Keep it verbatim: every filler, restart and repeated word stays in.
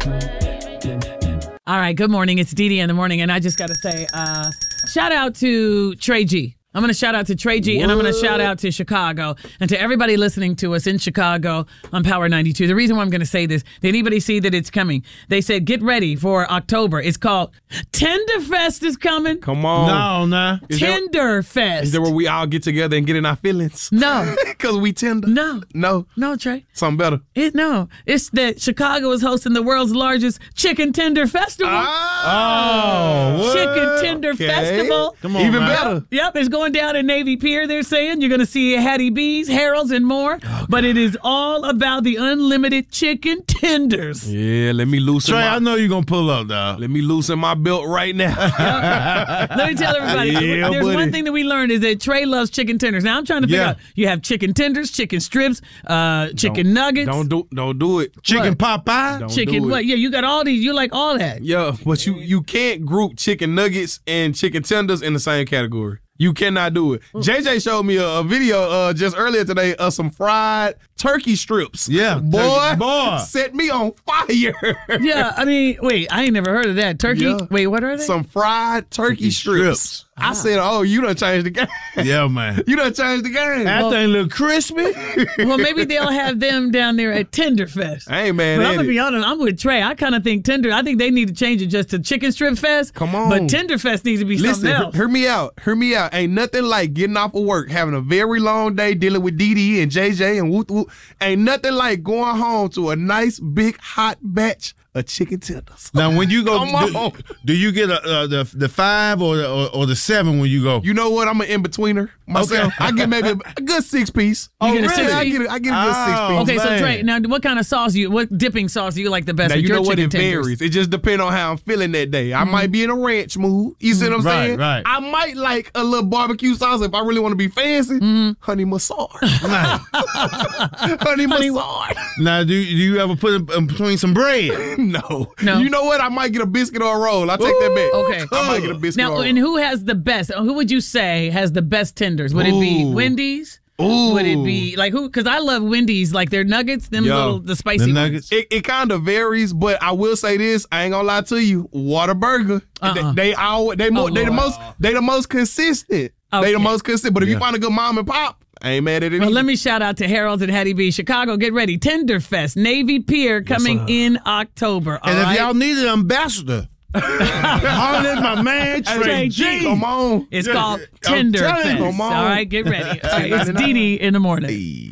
All right, good morning. It's Dee Dee in the morning, and I just got to say, uh, shout out to Trey G. I'm going to shout out to Trey G, what? And I'm going to shout out to Chicago and to everybody listening to us in Chicago on Power ninety-two. The reason why I'm going to say this, did anybody see that it's coming? They said, get ready for October. It's called Tenderfest is coming. Come on. No, nah. Tenderfest. Is there where we all get together and get in our feelings? No. Because we tender? No. No. No, Trey. Something better. It No. It's that Chicago is hosting the world's largest chicken tender festival. Oh. what? Chicken Tender Okay. Festival. Come on, Even man. better. Yep, it's going down in Navy Pier, they're saying. You're going to see Hattie B's, Harold's, and more. Oh, but it is all about the unlimited chicken tenders. Yeah, let me loosen Trey, my... I know you're going to pull up, dog. Let me loosen my belt right now. Let me tell everybody, Yeah, there's buddy. one thing that we learned is that Trey loves chicken tenders. Now, I'm trying to figure Yeah. out, you have chicken tenders, chicken strips, uh, chicken nuggets. Don't do don't do it. Chicken What? Popeye? Don't Chicken, do it. what? Yeah, you got all these. You like all that. Yeah, but you, you can't group chicken nuggets and chicken tenders in the same category. You cannot do it. J J showed me a, a video uh, just earlier today of some fried turkey strips. Yeah, Boy, turkey- boy. set me on fire. Yeah, I mean, wait, I ain't never heard of that. Turkey? Yeah. Wait, what are they? Some fried turkey, Turkey strips. strips. I said, oh, you done changed the game. Yeah, man. You done changed the game. That thing look crispy. Well, maybe they'll have them down there at Tenderfest. Hey, man. But I'm ain't gonna it? be honest, I'm with Trey. I kind of think Tender. I think they need to change it just to Chicken Strip Fest. Come on. But Tenderfest needs to be Listen, something hear, else. hear me out. Hear me out. Ain't nothing like getting off of work, having a very long day dealing with Dee Dee and J J and whoop whoop. Ain't nothing like going home to a nice big hot batch of chicken tenders. Now, when you go, Come do, on. do you get a, uh, the the five or the, or, or the seven when you go? You know what? I'm an in-betweener myself. Okay. I get maybe a good six piece. You get a really? six I piece? get a, I get a good Oh, six piece. Okay, so man. Trey, now what kind of sauce do you, what dipping sauce do you like the best Now, with you your know what? chicken It tenders? varies. It just depends on how I'm feeling that day. I might be in a ranch mood. You see what I'm Right, saying? right. I might like a little barbecue sauce if I really want to be fancy. Honey massage. Nah. Honey massage. Now, do, do you ever put it in between some bread? No. No. You know what? I might get a biscuit or a roll. I'll take that back. Okay. I might get a biscuit Now, or a and roll. who has the best? Who would you say has the best tenders? Would it be Ooh. Wendy's? Ooh. Would it be like who? Because I love Wendy's, like their nuggets, them Yo, little the spicy The ones. nuggets? It, it kind of varies, but I will say this: I ain't gonna lie to you. Whataburger, Uh-uh. they, they all they more Oh, they the Lord. most they the most consistent. They Okay. the most consistent. But if Yeah. you find a good mom and pop, I ain't mad at it. Well, either. let me shout out to Harold's and Hattie B. Chicago. Get ready. Tenderfest, Navy Pier coming sir. in October. All And if right? y'all need an ambassador, holler at my man Trey Trey G. G. Come on. It's Yeah, called I'm telling you, Tenderfest. come All on. right, get ready. All right, it's Dee Dee in the morning.